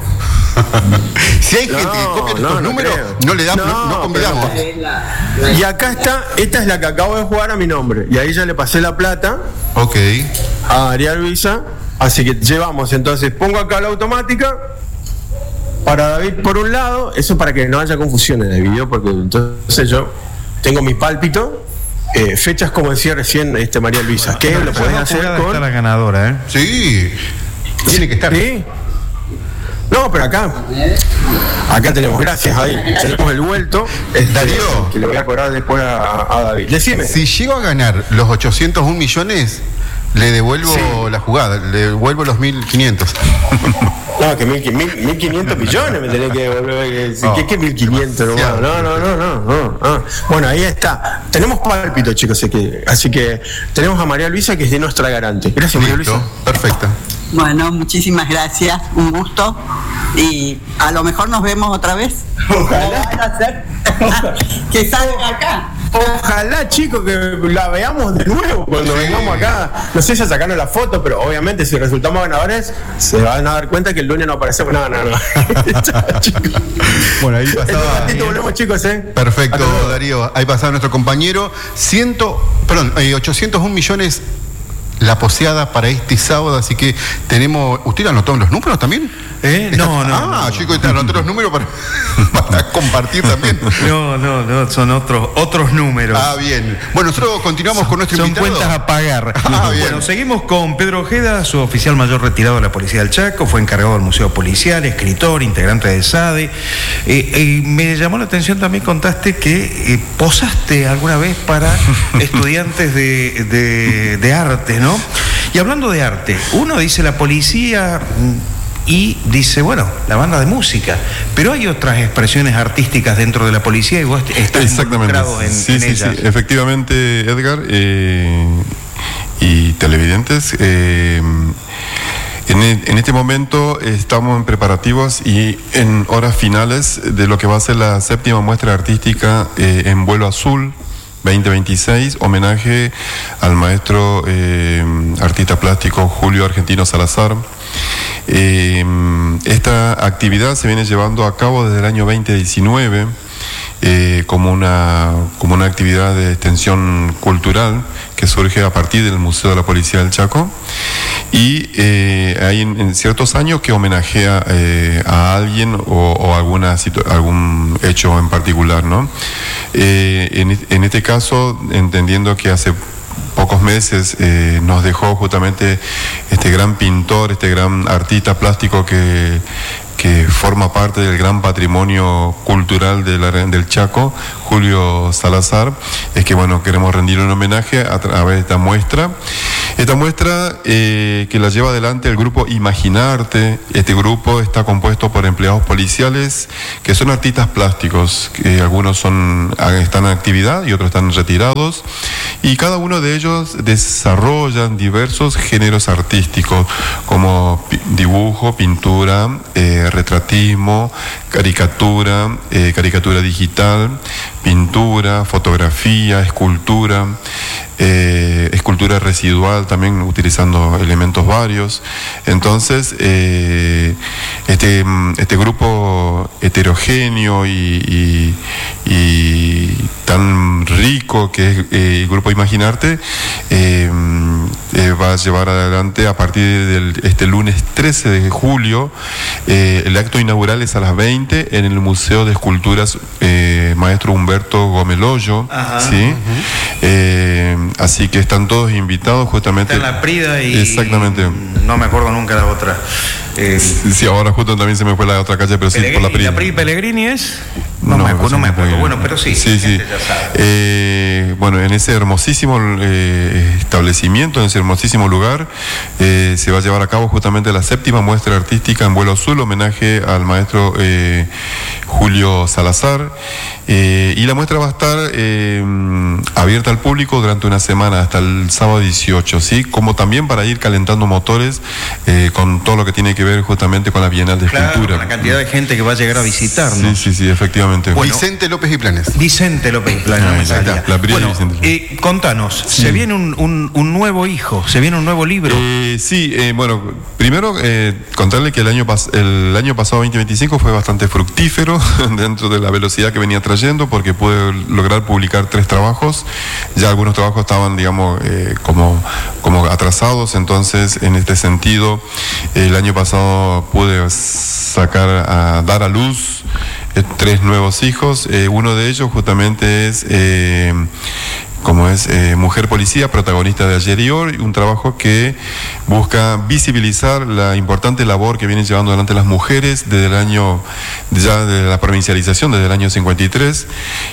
[SPEAKER 3] si hay gente que
[SPEAKER 4] No,
[SPEAKER 3] copia
[SPEAKER 4] no,
[SPEAKER 3] nuestros
[SPEAKER 4] no
[SPEAKER 3] números,
[SPEAKER 4] creo.
[SPEAKER 3] no le damos, no,
[SPEAKER 4] No,
[SPEAKER 3] no convidamos.
[SPEAKER 4] Y acá está, esta es la que acabo de jugar a mi nombre. Y ahí ya le pasé la plata
[SPEAKER 3] Ok.
[SPEAKER 4] a María Luisa. Así que llevamos, entonces pongo acá la automática para David por un lado, eso para que no haya confusiones de video, porque entonces yo tengo mi pálpito, eh, fechas como decía recién este María Luisa, que lo puedes hacer
[SPEAKER 7] Está
[SPEAKER 4] con...
[SPEAKER 7] la ganadora, ¿eh?
[SPEAKER 3] Sí. Tiene que estar.
[SPEAKER 4] ¿Sí? No, pero acá, acá tenemos, gracias, ahí tenemos el vuelto, este,
[SPEAKER 3] Darío.
[SPEAKER 4] que le voy a cobrar después a, a David. Decime.
[SPEAKER 3] Si llego a ganar los ochocientos un millones, le devuelvo
[SPEAKER 4] Sí.
[SPEAKER 3] la jugada, le devuelvo los mil quinientos.
[SPEAKER 4] No, que mil, mil, mil quinientos millones me tenés que devolver. que-
[SPEAKER 3] No,
[SPEAKER 4] ¿Qué, qué mil quinientos? No, no, no, no, no, no, no. Bueno, ahí está. Tenemos pálpito, chicos. Así que, así que tenemos a María Luisa, que es de nuestra garante. Gracias, María
[SPEAKER 3] Listo.
[SPEAKER 4] Luisa.
[SPEAKER 3] Perfecto.
[SPEAKER 5] Bueno, muchísimas gracias, un gusto. Y a lo mejor nos vemos otra vez.
[SPEAKER 4] Ojalá.
[SPEAKER 5] ¿Cómo van a hacer? Que salga acá.
[SPEAKER 4] Ojalá, chicos, que la veamos de nuevo cuando
[SPEAKER 3] Sí.
[SPEAKER 4] vengamos acá. No sé si a sacarnos la foto, pero obviamente si resultamos ganadores, se van a dar cuenta que el lunes no aparecemos. No, no, no. Chao, chicos.
[SPEAKER 3] Bueno, ahí
[SPEAKER 4] En un
[SPEAKER 3] pasaba.
[SPEAKER 4] ratito volvemos, chicos, ¿eh?
[SPEAKER 3] Perfecto,
[SPEAKER 4] Hasta luego.
[SPEAKER 3] Darío. Ahí pasaba nuestro compañero. Ciento, perdón, eh, ochocientos un millones la poseada para este sábado, así que tenemos. ¿Usted anotó los números también?
[SPEAKER 7] ¿Eh? No, no,
[SPEAKER 3] Ah,
[SPEAKER 7] no, no.
[SPEAKER 3] chicos, te anoté los números para, para compartir también.
[SPEAKER 7] No, no, no, son otros otros números.
[SPEAKER 3] Ah, bien. Bueno, nosotros continuamos con nuestro
[SPEAKER 7] Son
[SPEAKER 3] invitado.
[SPEAKER 7] cuentas a pagar.
[SPEAKER 3] Ah, bien.
[SPEAKER 7] Bueno, seguimos con Pedro Ojeda, su oficial mayor retirado de la Policía del Chaco, fue encargado del Museo Policial, escritor, integrante del S A D E. Eh, eh, me llamó la atención también, contaste que eh, posaste alguna vez para estudiantes de, de, de arte, ¿no? Y hablando de arte, uno dice la policía... y dice, bueno, la banda de música, pero hay otras expresiones artísticas dentro de la policía y vos estás involucrado en,
[SPEAKER 1] sí,
[SPEAKER 7] en
[SPEAKER 1] sí,
[SPEAKER 7] ellas.
[SPEAKER 1] Sí, efectivamente, Edgar, eh, y televidentes, eh, en, en este momento estamos en preparativos y en horas finales de lo que va a ser la séptima muestra artística eh, en Vuelo Azul veinte veintiséis, homenaje al maestro eh, artista plástico Julio Argentino Salazar. Eh, esta actividad se viene llevando a cabo desde el año veinte diecinueve eh, como, una, como una actividad de extensión cultural que surge a partir del Museo de la Policía del Chaco, y eh, hay en, en ciertos años que homenajea eh, a alguien o, o alguna algún hecho en particular, ¿no? Eh, en, en este caso, entendiendo que hace pocos meses eh, nos dejó justamente este gran pintor, este gran artista plástico que, que forma parte del gran patrimonio cultural de la, del Chaco, Julio Salazar, es que bueno, queremos rendirle un homenaje a través de esta muestra. Esta muestra eh, que la lleva adelante el grupo Imaginarte. Este grupo está compuesto por empleados policiales que son artistas plásticos, que algunos son, están en actividad y otros están retirados, y cada uno de ellos desarrollan diversos géneros artísticos como dibujo, pintura, eh, retratismo, caricatura, eh, caricatura digital, pintura, fotografía, escultura, eh, escultura residual, también utilizando elementos varios. Entonces, eh, este, este grupo heterogéneo y, y, y tan rico que es eh, el grupo Imaginarte, eh, eh, va a llevar adelante a partir de este lunes trece de julio, eh, el acto inaugural es a las veinte en el Museo de Esculturas eh, Maestro Humberto Gómez Loyo, ¿sí? Uh-huh. eh, así que están todos invitados justamente.
[SPEAKER 7] Está en la Prida y
[SPEAKER 1] exactamente.
[SPEAKER 7] No me acuerdo nunca la otra.
[SPEAKER 1] Eh, sí, ahora justo también se me fue la otra calle, pero Pelegrini, sí, por la Prida.
[SPEAKER 7] ¿La Prida Pellegrini es? No, no me acuerdo, no me acuerdo. Bueno, pero sí.
[SPEAKER 1] Sí, sí. Eh, bueno, en ese hermosísimo eh, establecimiento, en ese hermosísimo lugar, eh, se va a llevar a cabo justamente la séptima muestra artística en Vuelo Azul, homenaje al maestro eh, Julio Salazar. Eh, y la muestra va a estar eh, abierta al público durante una semana hasta el sábado dieciocho, ¿sí? Como también para ir calentando motores eh, con todo lo que tiene que ver justamente con la Bienal de
[SPEAKER 7] claro,
[SPEAKER 1] Escultura.
[SPEAKER 7] Con la cantidad de gente que va a llegar a visitarnos.
[SPEAKER 1] Sí, sí, sí, efectivamente.
[SPEAKER 3] Bueno, Vicente López y Planes.
[SPEAKER 7] Vicente López y Planes.
[SPEAKER 1] Ah, exacto. La
[SPEAKER 7] bueno, eh, contanos, sí. se viene un, un, un nuevo hijo, se viene un nuevo libro.
[SPEAKER 1] Eh, sí, eh, bueno, primero eh, contarle que el año, pas el año pasado, veinte veinticinco, fue bastante fructífero dentro de la velocidad que venía trayendo, porque pude lograr publicar tres trabajos. Ya algunos trabajos estaban, digamos, eh, como, como atrasados, entonces en este sentido, el año pasado pude sacar, a dar a luz eh, tres nuevos hijos. Eh, uno de ellos justamente es... Eh, como es eh, Mujer Policía, protagonista de Ayer y Hoy, un trabajo que busca visibilizar la importante labor que vienen llevando adelante las mujeres desde el año, ya de la provincialización, desde el año cincuenta y tres,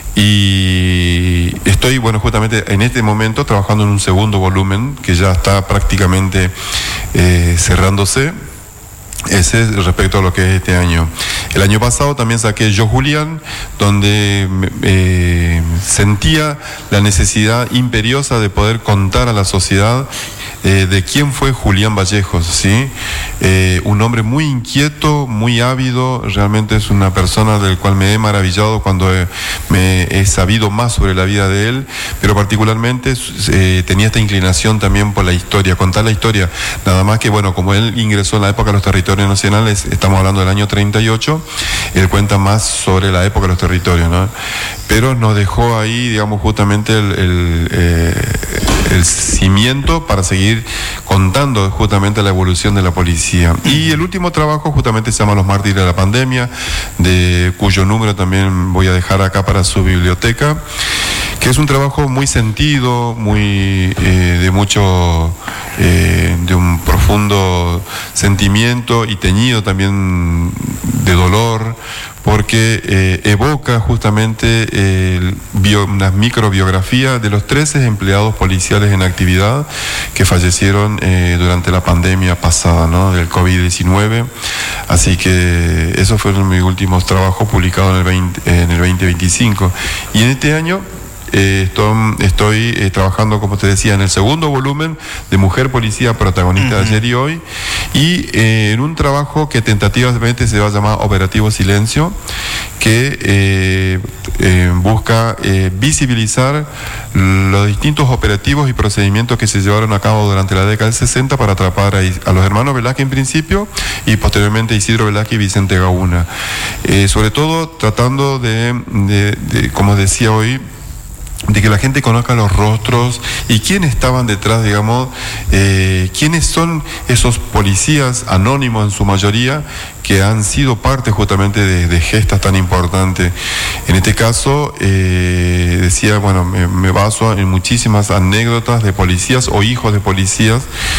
[SPEAKER 1] y estoy, bueno, justamente en este momento trabajando en un segundo volumen que ya está prácticamente eh, cerrándose. Ese es respecto a lo que es este año. El año pasado también saqué Yo Julián, donde eh, sentía la necesidad imperiosa de poder contar a la sociedad eh, de quién fue Julián Vallejos, ¿sí? Eh, un hombre muy inquieto, muy ávido, realmente es una persona del cual me he maravillado cuando he, me he sabido más sobre la vida de él, pero particularmente eh, tenía esta inclinación también por la historia, contar la historia, nada más que, bueno, como él ingresó en la época de los territorios nacionales, estamos hablando del año treinta y ocho, él cuenta más sobre la época de los territorios, ¿no? Pero nos dejó ahí, digamos, justamente el, el, eh, el cimiento para seguir contando justamente la evolución de la policía. Y el último trabajo justamente se llama Los Mártires de la Pandemia, de cuyo número también voy a dejar acá para su biblioteca, que es un trabajo muy sentido, muy eh, de mucho eh, de un profundo sentimiento y teñido también de dolor, porque eh, evoca justamente eh, bio, una microbiografía de los trece empleados policiales en actividad que fallecieron eh, durante la pandemia pasada, ¿no?, del COVID diecinueve. Así que esos fueron mis últimos trabajos publicados en el, veinte, en el veinte veinticinco. Y en este año Eh, estoy, estoy eh, trabajando, como te decía, en el segundo volumen de Mujer Policía, protagonista uh-huh. de ayer y hoy, y eh, en un trabajo que tentativamente se va a llamar Operativo Silencio, que eh, eh, busca eh, visibilizar los distintos operativos y procedimientos que se llevaron a cabo durante la década del sesenta para atrapar a, a los hermanos Velázquez en principio, y posteriormente a Isidro Velázquez y Vicente Gauna. Eh, sobre todo tratando de, de, de, como decía hoy, de que la gente conozca los rostros y quiénes estaban detrás, digamos, eh, quiénes son esos policías anónimos en su mayoría que han sido parte justamente de, de gestas tan importantes. En este caso, eh, decía, bueno, me, me baso en muchísimas anécdotas de policías o hijos de policías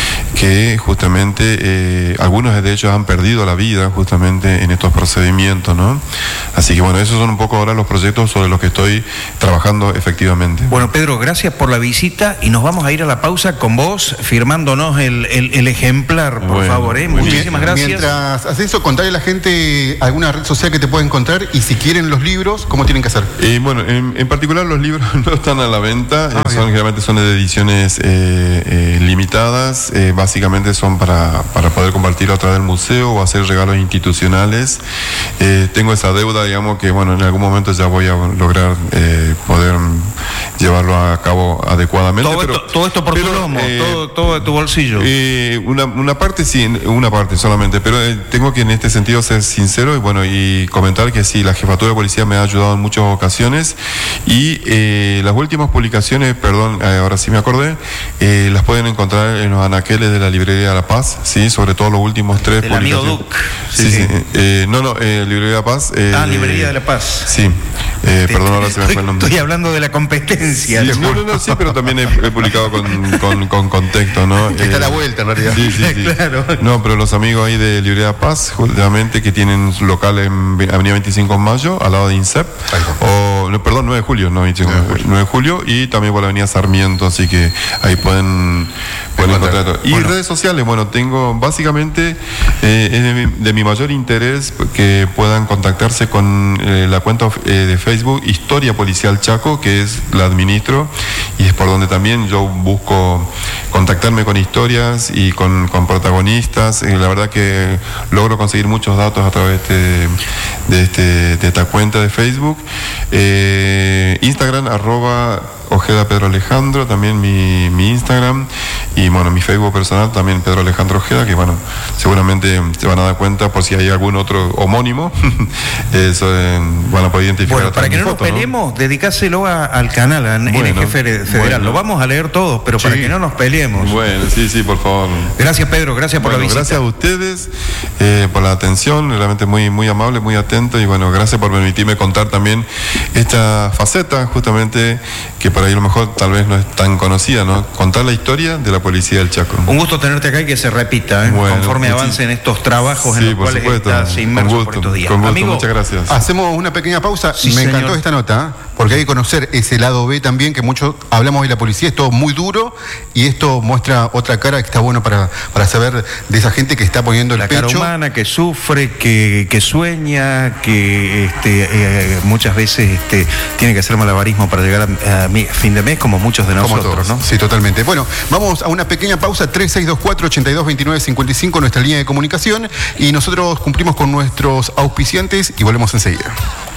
[SPEAKER 1] que justamente, eh, algunos de ellos han perdido la vida justamente en estos procedimientos, ¿no? Así que bueno, esos son un poco ahora los proyectos sobre los que estoy trabajando efectivamente.
[SPEAKER 2] Bueno, Pedro, gracias por la visita y nos vamos a ir a la pausa con vos, firmándonos el, el, el ejemplar, por
[SPEAKER 1] bueno,
[SPEAKER 2] favor, ¿eh? Muchísimas gracias.
[SPEAKER 3] Mientras haces eso, contarle a la gente alguna red social que te pueda encontrar y si quieren los libros, ¿cómo tienen que hacer?
[SPEAKER 1] Eh, bueno, en, en particular los libros no están a la venta,
[SPEAKER 3] ah,
[SPEAKER 1] eh, son, generalmente son de ediciones eh, eh, limitadas, eh, básicamente son para, para poder compartir a través del museo o hacer regalos institucionales. Eh, tengo esa deuda, digamos, que bueno, en algún momento ya voy a lograr eh, poder llevarlo a cabo adecuadamente.
[SPEAKER 2] Todo,
[SPEAKER 1] pero,
[SPEAKER 2] esto, todo esto por
[SPEAKER 1] pero,
[SPEAKER 2] tu lomo,
[SPEAKER 1] eh,
[SPEAKER 2] todo, todo de tu bolsillo.
[SPEAKER 1] Eh, una, una parte sí, una parte solamente, pero eh, tengo que en este sentido ser sincero y bueno, y comentar que sí, la Jefatura de Policía me ha ayudado en muchas ocasiones y eh, las últimas publicaciones, perdón, eh, ahora sí me acordé, eh, las pueden encontrar en los anaqueles de la Librería La Paz, sí, sobre todo los últimos tres
[SPEAKER 2] Del
[SPEAKER 1] publicaciones.
[SPEAKER 2] amigo Duc.
[SPEAKER 1] Sí, sí, sí. Eh, no, no, eh, Librería La Paz. Eh,
[SPEAKER 2] ah, Librería de La Paz.
[SPEAKER 1] Sí, eh, perdón, ahora se me fue el nombre.
[SPEAKER 2] Estoy hablando de la competencia.
[SPEAKER 1] Sí, no, no, no, sí, pero también he, he publicado con, con, con contexto, ¿no?
[SPEAKER 3] Que está a la vuelta, en realidad.
[SPEAKER 1] Sí, sí, sí.
[SPEAKER 2] Claro.
[SPEAKER 1] No, pero los amigos ahí de Librería Paz, justamente, que tienen su local en Avenida veinticinco de Mayo, al lado de INSEP, o, no, perdón, nueve de julio, no, veinticinco, nueve de julio, y también por la Avenida Sarmiento, así que ahí pueden, pueden encontrar todo. Y bueno, redes sociales, bueno, tengo, básicamente, eh, es de mi, de mi mayor interés que puedan contactarse con eh, la cuenta eh, de Facebook Historia Policial Chaco, que es la administro, y es por donde también yo busco contactarme con historias y con, con protagonistas. Eh, la verdad que logro conseguir muchos datos a través de, de, este, de esta cuenta de Facebook. Eh, Instagram, arroba Ojeda Pedro Alejandro, también mi, mi Instagram, y bueno, mi Facebook personal también Pedro Alejandro Ojeda, que bueno, seguramente se van a dar cuenta por si hay algún otro homónimo, eso eh, van a poder identificar.
[SPEAKER 2] Bueno, para que no foto, nos peleemos, ¿no? Dedicáselo a, al canal, a bueno, N G Federal, bueno. Lo vamos a leer todos, pero sí, para que no nos peleemos.
[SPEAKER 1] Bueno, sí, sí, por favor.
[SPEAKER 2] Gracias, Pedro, gracias por
[SPEAKER 1] bueno,
[SPEAKER 2] la visita.
[SPEAKER 1] Gracias a ustedes eh, por la atención, realmente muy, muy amable, muy atento, y bueno, gracias por permitirme contar también esta faceta, justamente, que para ahí a lo mejor tal vez no es tan conocida, ¿no? Contar la historia de la policía del Chaco.
[SPEAKER 2] Un gusto tenerte acá y que se repita, ¿eh? Bueno, conforme avancen sí. estos trabajos sí, en los cuales supuesto. Estás inmerso gusto, por estos días.
[SPEAKER 3] Con gusto,
[SPEAKER 2] Amigo,
[SPEAKER 3] muchas gracias. Hacemos una pequeña pausa.
[SPEAKER 2] Sí,
[SPEAKER 3] Me
[SPEAKER 2] señor.
[SPEAKER 3] encantó esta nota, ¿eh? Porque hay que conocer ese lado B también, que muchos hablamos de la policía, es todo muy duro, y esto muestra otra cara que está bueno para, para saber de esa gente que está poniendo el
[SPEAKER 2] la
[SPEAKER 3] pecho.
[SPEAKER 2] La cara humana, que sufre, que, que sueña, que este, eh, muchas veces este, tiene que hacer malabarismo para llegar a, a fin de mes, como muchos de nosotros, ¿no?
[SPEAKER 3] Sí, totalmente. Bueno, vamos a una pequeña pausa, tres seis dos cuatro, ocho dos dos nueve cinco cinco, nuestra línea de comunicación, y nosotros cumplimos con nuestros auspiciantes y volvemos enseguida.